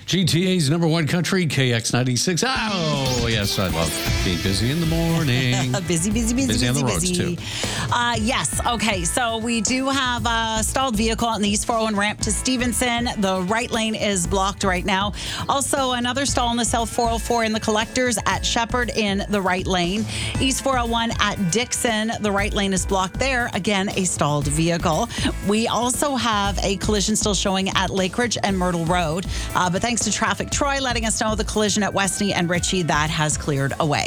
GTA's number one country, KX96. Oh, yes, I love being busy in the morning. Busy on the roads, too. Yes. Okay. So we do have a stalled vehicle on the East 401 ramp to Stevenson. The right lane is blocked right now. Also, another stall on the South 404 in the collectors at Shepherd in the right lane. East 401 at Dixon, the right lane is blocked there. Again, a stalled vehicle. We also have a collision still showing at Lake Ridge and Myrtle Road. But thanks to Traffic Troy letting us know the collision at Westney and Ritchie, that has cleared away.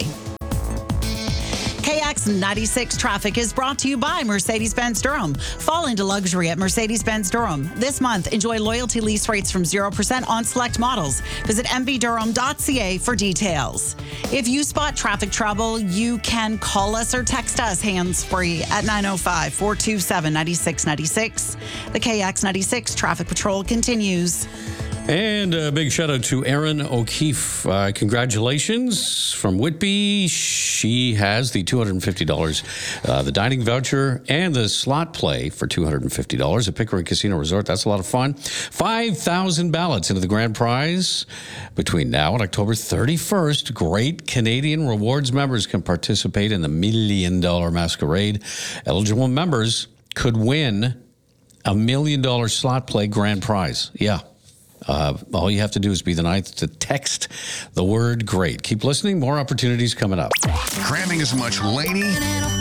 KX96 traffic is brought to you by Mercedes-Benz Durham. Fall into luxury at Mercedes-Benz Durham. This month, enjoy loyalty lease rates from 0% on select models. Visit mbdurham.ca for details. If you spot traffic trouble, you can call us or text us hands-free at 905-427-9696. The KX96 traffic patrol continues. And a big shout out to Erin O'Keefe. Congratulations from Whitby. She has the $250, the dining voucher, and the slot play for $250 at Pickering Casino Resort. That's a lot of fun. 5,000 ballots into the grand prize between now and October 31st. Great Canadian Rewards members can participate in the $1 million masquerade. Eligible members could win a $1 million slot play grand prize. Yeah. All you have to do is be the ninth to text the word GREAT. Keep listening. More opportunities coming up. Cramming as much Laney